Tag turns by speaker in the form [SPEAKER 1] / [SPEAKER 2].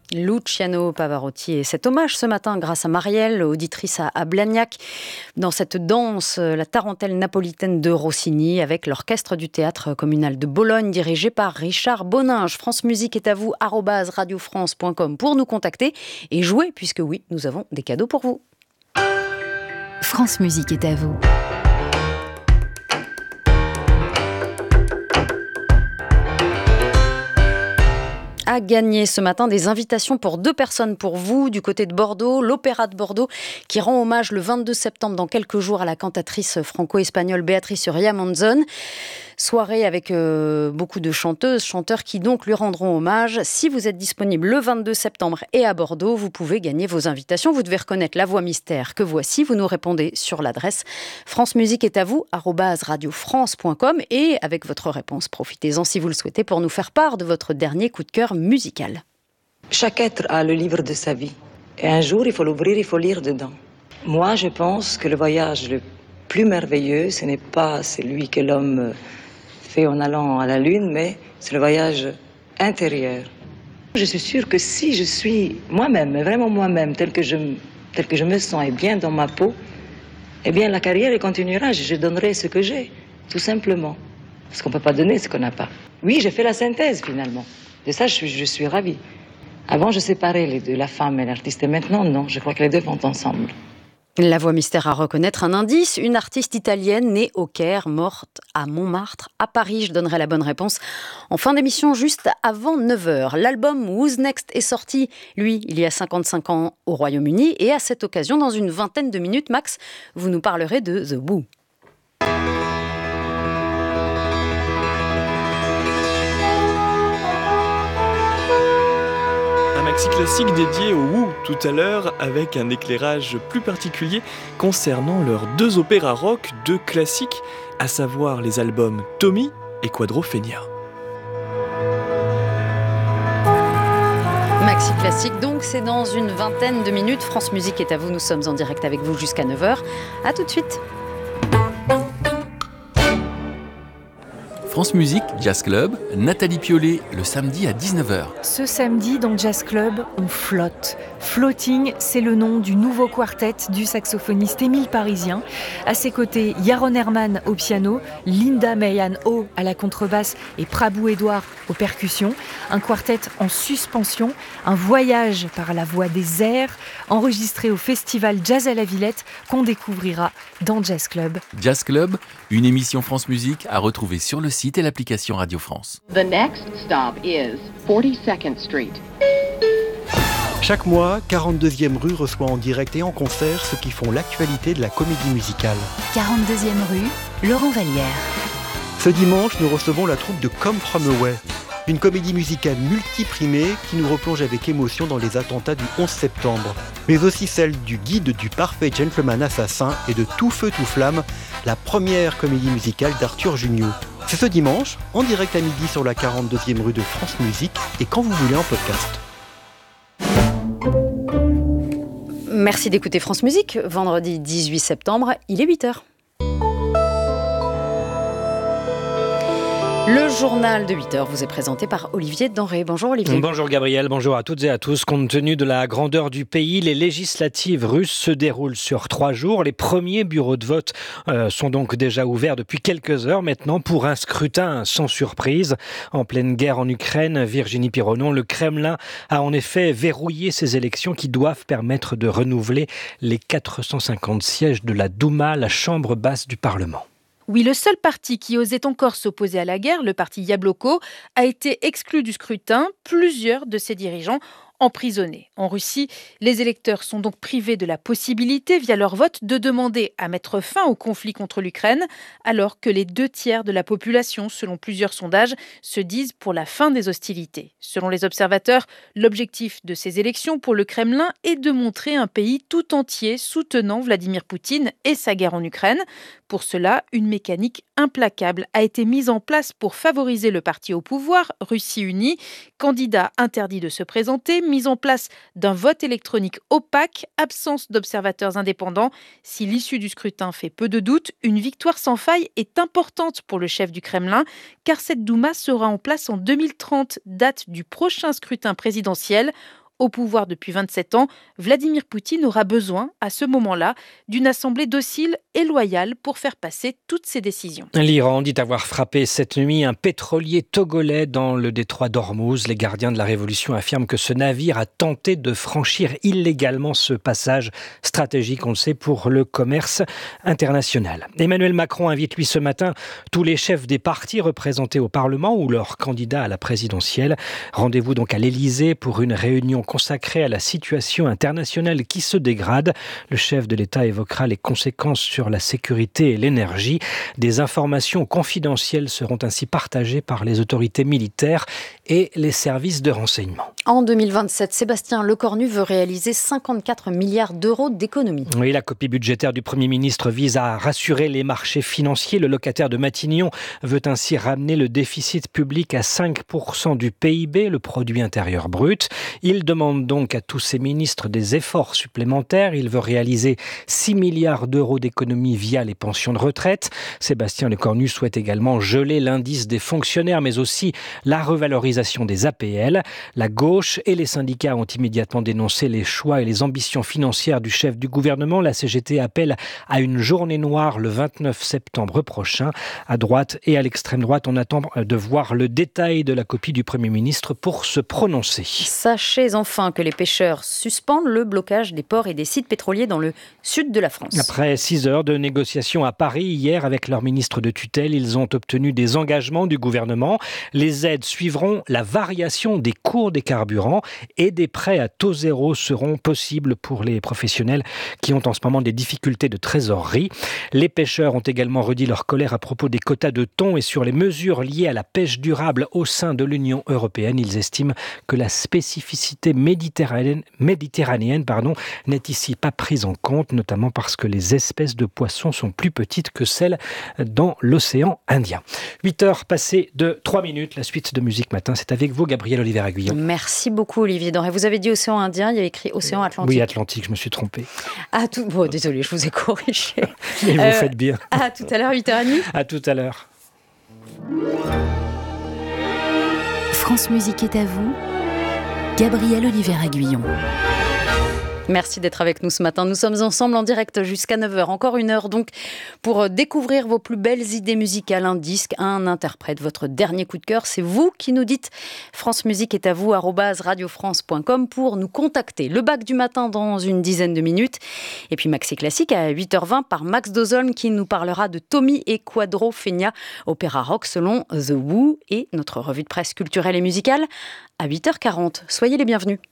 [SPEAKER 1] Luciano Pavarotti et cet hommage ce matin grâce à Marielle, auditrice à Blagnac, dans cette danse, la tarentelle napolitaine de Rossini avec l'orchestre du théâtre communal de Bologne dirigé par Richard Boninge. France Musique est à vous, @radiofrance.com pour nous contacter et jouer puisque oui, nous avons des cadeaux pour vous.
[SPEAKER 2] France Musique est à vous.
[SPEAKER 1] À gagner ce matin des invitations pour 2 personnes pour vous du côté de Bordeaux, l'Opéra de Bordeaux qui rend hommage le 22 septembre dans quelques jours à la cantatrice franco-espagnole Béatrice Uría Monzón. Soirée avec beaucoup de chanteuses, chanteurs qui donc lui rendront hommage. Si vous êtes disponible le 22 septembre et à Bordeaux, vous pouvez gagner vos invitations. Vous devez reconnaître la voix mystère que voici. Vous nous répondez sur l'adresse France Musique est à vous @radiofrance.com et avec votre réponse, profitez-en si vous le souhaitez pour nous faire part de votre dernier coup de cœur musical.
[SPEAKER 3] Chaque être a le livre de sa vie. Et un jour, il faut l'ouvrir, il faut lire dedans. Moi, je pense que le voyage le plus merveilleux, ce n'est pas celui que l'homme fait en allant à la Lune, mais c'est le voyage intérieur. Je suis sûre que si je suis moi-même, mais vraiment moi-même, tel que je me sens et bien dans ma peau, eh bien la carrière elle continuera, je donnerai ce que j'ai, tout simplement. Parce qu'on ne peut pas donner ce qu'on n'a pas. Oui, j'ai fait la synthèse finalement. De ça, je suis ravie. Avant, je séparais les deux, la femme et l'artiste. Et maintenant, non, je crois que les deux vont ensemble.
[SPEAKER 1] La voix mystère à reconnaître, un indice, une artiste italienne née au Caire, morte à Montmartre, à Paris. Je donnerai la bonne réponse en fin d'émission, juste avant 9h. L'album Who's Next est sorti, lui, il y a 55 ans au Royaume-Uni. Et à cette occasion, dans une vingtaine de minutes, Max, vous nous parlerez de The Who.
[SPEAKER 4] Maxi classique dédié au Who tout à l'heure avec un éclairage plus particulier concernant leurs 2 opéras rock, 2 classiques, à savoir les albums Tommy et Quadrophenia.
[SPEAKER 1] Maxi classique, donc c'est dans une vingtaine de minutes. France Musique est à vous, nous sommes en direct avec vous jusqu'à 9h. A tout de suite.
[SPEAKER 5] France Musique, Jazz Club, Nathalie Piollet, le samedi à 19h.
[SPEAKER 6] Ce samedi, dans Jazz Club, on flotte. Floating, c'est le nom du nouveau quartet du saxophoniste Émile Parisien. À ses côtés, Yaron Herman au piano, Linda Mayan Ho à la contrebasse et Prabhu Edouard aux percussions. Un quartet en suspension, un voyage par la voie des airs, enregistré au festival Jazz à la Villette qu'on découvrira dans Jazz Club.
[SPEAKER 5] Jazz Club, une émission France Musique à retrouver sur le site et l'application Radio France.
[SPEAKER 7] The next stop is 42nd Street.
[SPEAKER 8] Chaque mois, 42e rue reçoit en direct et en concert ceux qui font l'actualité de la comédie musicale.
[SPEAKER 2] 42e rue, Laurent Vallière.
[SPEAKER 8] Ce dimanche, nous recevons la troupe de Come From Away, une comédie musicale multiprimée qui nous replonge avec émotion dans les attentats du 11 septembre, mais aussi celle du guide du parfait gentleman assassin et de Tout Feu Tout Flamme, la première comédie musicale d'Arthur Junio. C'est ce dimanche, en direct à midi sur la 42e rue de France Musique et quand vous voulez en podcast.
[SPEAKER 1] Merci d'écouter France Musique. Vendredi 18 septembre, il est 8h. Le journal de 8h vous est présenté par Olivier Denré. Bonjour Olivier.
[SPEAKER 9] Bonjour Gabriel, bonjour à toutes et à tous. Compte tenu de la grandeur du pays, les législatives russes se déroulent sur 3 jours. Les premiers bureaux de vote sont donc déjà ouverts depuis quelques heures maintenant pour un scrutin sans surprise. En pleine guerre en Ukraine, Virginie Pironon, le Kremlin a en effet verrouillé ces élections qui doivent permettre de renouveler les 450 sièges de la Douma, la chambre basse du Parlement.
[SPEAKER 6] Oui, le seul parti qui osait encore s'opposer à la guerre, le parti Yabloko, a été exclu du scrutin. Plusieurs de ses dirigeants emprisonnés. En Russie, les électeurs sont donc privés de la possibilité, via leur vote, de demander à mettre fin au conflit contre l'Ukraine, alors que les 2/3 de la population, selon plusieurs sondages, se disent pour la fin des hostilités. Selon les observateurs, l'objectif de ces élections pour le Kremlin est de montrer un pays tout entier soutenant Vladimir Poutine et sa guerre en Ukraine. Pour cela, une mécanique implacable a été mise en place pour favoriser le parti au pouvoir, Russie Unie, candidat interdit de se présenter, mise en place d'un vote électronique opaque, absence d'observateurs indépendants. Si l'issue du scrutin fait peu de doute, une victoire sans faille est importante pour le chef du Kremlin, car cette Douma sera en place en 2030, date du prochain scrutin présidentiel. Au pouvoir depuis 27 ans, Vladimir Poutine aura besoin, à ce moment-là, d'une assemblée docile et loyale pour faire passer toutes ses décisions.
[SPEAKER 9] L'Iran dit avoir frappé cette nuit un pétrolier togolais dans le détroit d'Ormuz. Les gardiens de la révolution affirment que ce navire a tenté de franchir illégalement ce passage stratégique, on le sait, pour le commerce international. Emmanuel Macron invite lui ce matin tous les chefs des partis représentés au Parlement ou leurs candidats à la présidentielle. Rendez-vous donc à l'Élysée pour une réunion consacrée à la situation internationale qui se dégrade. Le chef de l'État évoquera les conséquences sur la sécurité et l'énergie. Des informations confidentielles seront ainsi partagées par les autorités militaires et les services de renseignement.
[SPEAKER 1] En 2027, Sébastien Lecornu veut réaliser 54 milliards d'euros d'économies.
[SPEAKER 9] Oui, la copie budgétaire du Premier ministre vise à rassurer les marchés financiers. Le locataire de Matignon veut ainsi ramener le déficit public à 5% du PIB, le produit intérieur brut. Il demande donc à tous ses ministres des efforts supplémentaires. Il veut réaliser 6 milliards d'euros d'économies via les pensions de retraite. Sébastien Lecornu souhaite également geler l'indice des fonctionnaires, mais aussi la revalorisation des APL. La gauche et les syndicats ont immédiatement dénoncé les choix et les ambitions financières du chef du gouvernement. La CGT appelle à une journée noire le 29 septembre prochain. À droite et à l'extrême droite, on attend de voir le détail de la copie du Premier ministre pour se prononcer.
[SPEAKER 1] Sachez enfin que les pêcheurs suspendent le blocage des ports et des sites pétroliers dans le sud de la France.
[SPEAKER 9] Après 6 heures de négociations à Paris hier avec leur ministre de tutelle, ils ont obtenu des engagements du gouvernement. Les aides suivront la variation des cours des carburants et des prêts à taux zéro seront possibles pour les professionnels qui ont en ce moment des difficultés de trésorerie. Les pêcheurs ont également redit leur colère à propos des quotas de thon et sur les mesures liées à la pêche durable au sein de l'Union européenne. Ils estiment que la spécificité méditerranéenne n'est ici pas prise en compte, notamment parce que les espèces de poissons sont plus petites que celles dans l'océan Indien. 8 heures passées de 3 minutes. La suite de Musique Matin, c'est avec vous, Gabriel Olivier-Aguillon.
[SPEAKER 1] Merci beaucoup, Olivier Denré. Vous avez dit océan Indien, il y a écrit océan Atlantique.
[SPEAKER 9] Oui, Atlantique, je me suis trompé.
[SPEAKER 1] Bon, désolé, je vous ai corrigé.
[SPEAKER 9] Mais vous faites bien.
[SPEAKER 1] À tout à l'heure, 8h30.
[SPEAKER 9] À tout à l'heure.
[SPEAKER 2] France Musique est à vous. Gabriel Olivier-Aguillon.
[SPEAKER 1] Merci d'être avec nous ce matin. Nous sommes ensemble en direct jusqu'à 9h. Encore une heure donc pour découvrir vos plus belles idées musicales, un disque, un interprète, votre dernier coup de cœur. C'est vous qui nous dites. France Musique est à vous, @radiofrance.com pour nous contacter. Le bac du matin dans une dizaine de minutes. Et puis Maxi Classique à 8h20 par Max Dozolm qui nous parlera de Tommy et Quadro Fenia, opéra rock selon The Who, et notre revue de presse culturelle et musicale à 8h40. Soyez les bienvenus.